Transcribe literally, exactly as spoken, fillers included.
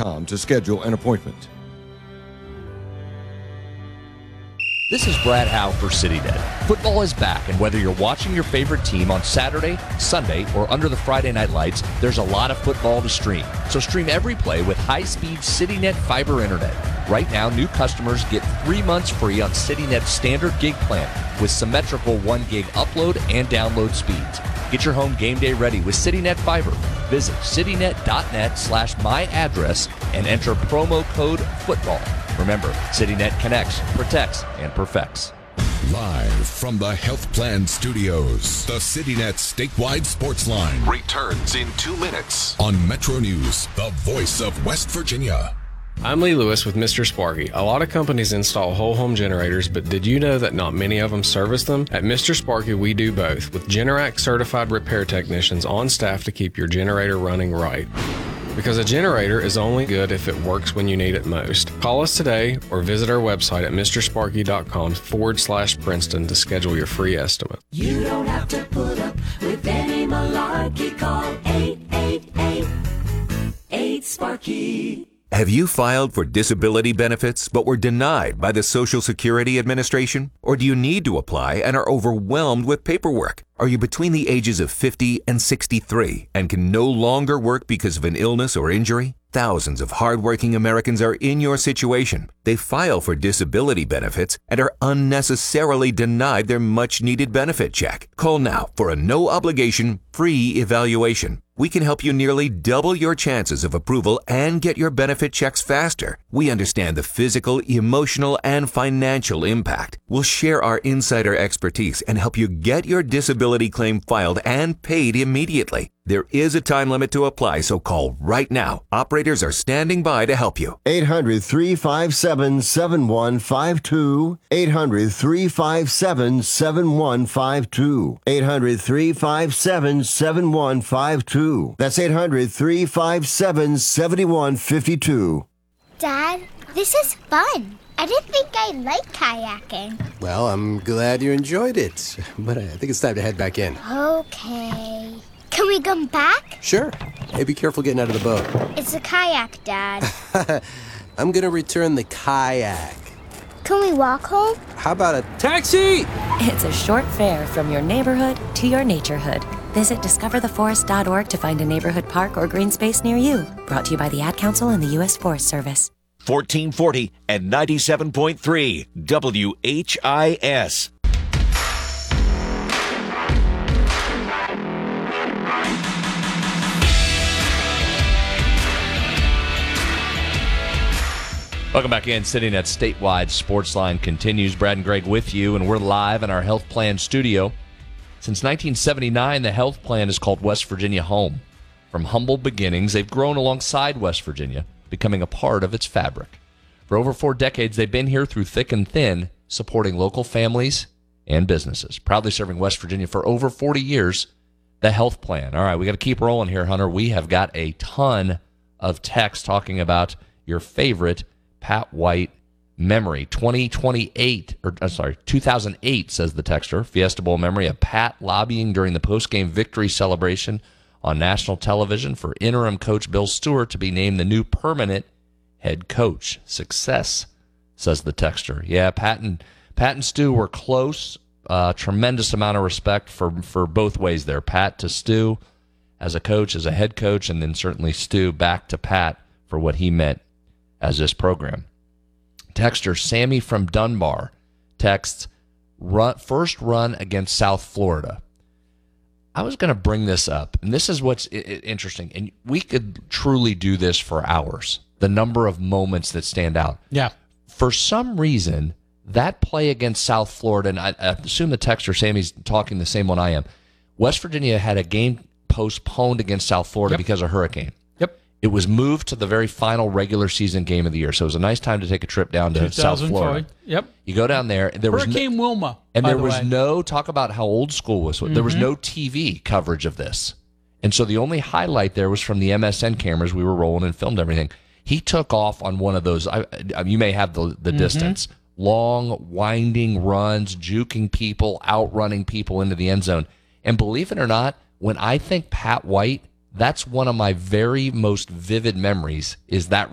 com to schedule an appointment. This is Brad Howe for CityNet. Football is back, and whether you're watching your favorite team on Saturday, Sunday, or under the Friday night lights, there's a lot of football to stream. So stream every play with high-speed CityNet fiber internet. Right now, new customers get three months free on CityNet's standard gig plan with symmetrical one gig upload and download speeds. Get your home game day ready with CityNet Fiber. Visit citynet.net slash my address and enter promo code football. Remember, CityNet connects, protects, and perfects. Live from the Health Plan Studios, the CityNet statewide sports line returns in two minutes on Metro News, the voice of West Virginia. I'm Lee Lewis with Mister Sparky. A lot of companies install whole home generators, but did you know that not many of them service them? At Mister Sparky, we do both, with Generac certified repair technicians on staff to keep your generator running right. Because a generator is only good if it works when you need it most. Call us today or visit our website at mrsparky.com forward slash Princeton to schedule your free estimate. You don't have to put up with any malarkey. Call eight eight eight, eight Sparky. Have you filed for disability benefits but were denied by the Social Security Administration? Or do you need to apply and are overwhelmed with paperwork? Are you between the ages of fifty and sixty-three and can no longer work because of an illness or injury? Thousands of hardworking Americans are in your situation. They file for disability benefits and are unnecessarily denied their much-needed benefit check. Call now for a no-obligation, free evaluation. We can help you nearly double your chances of approval and get your benefit checks faster. We understand the physical, emotional, and financial impact. We'll share our insider expertise and help you get your disability claim filed and paid immediately. There is a time limit to apply, so call right now. Operators are standing by to help you. eight hundred, three five seven, seven one five two. eight hundred, three five seven, seven one five two. eight hundred, three five seven, seven one five two. That's eight hundred, three five seven, seven one five two. Dad, this is fun. I didn't think I liked kayaking. Well, I'm glad you enjoyed it, but I think it's time to head back in. Okay. Can we come back? Sure. Hey, be careful getting out of the boat. It's a kayak, Dad. I'm gonna return the kayak. Can we walk home? How about a taxi? It's a short fare from your neighborhood to your naturehood. Visit discover the forest dot org to find a neighborhood park or green space near you. Brought to you by the Ad Council and the U S Forest Service. fourteen forty and ninety-seven point three W H I S. Welcome back in. CityNet statewide sports line continues. Brad and Greg with you, and we're live in our Health Plan studio. Since nineteen seventy-nine, the Health Plan is called West Virginia home. From humble beginnings, they've grown alongside West Virginia, becoming a part of its fabric. For over four decades, they've been here through thick and thin, supporting local families and businesses. Proudly serving West Virginia for over forty years, the Health Plan. All right, we got to keep rolling here, Hunter. We have got a ton of text talking about your favorite Pat White memory. twenty twenty-eight, or uh, sorry, two thousand eight, says the texter. Fiesta Bowl memory of Pat lobbying during the post-game victory celebration on national television for interim coach Bill Stewart to be named the new permanent head coach. Success, says the texter. Yeah, Pat and, Pat and Stu were close. Uh, tremendous amount of respect for, for both ways there. Pat to Stu as a coach, as a head coach, and then certainly Stu back to Pat for what he meant as this program. Texter Sammy from Dunbar texts, run, first run against South Florida. I was going to bring this up, and this is what's I- I- interesting, and we could truly do this for hours, the number of moments that stand out. Yeah. For some reason, that play against South Florida, and I, I assume the texter Sammy's talking the same one I am, West Virginia had a game postponed against South Florida yep. because of hurricane. It was moved to the very final regular season game of the year, so it was a nice time to take a trip down to South Florida. Yep. You go down there. There Hurricane was no, Wilma, and there the was way. no talk about how old school was. Mm-hmm. There was no T V coverage of this, and so the only highlight there was from the M S N cameras we were rolling and filmed everything. He took off on one of those. I, I, you may have the the mm-hmm. distance, long winding runs, juking people, outrunning people into the end zone. And believe it or not, when I think Pat White, that's one of my very most vivid memories, is that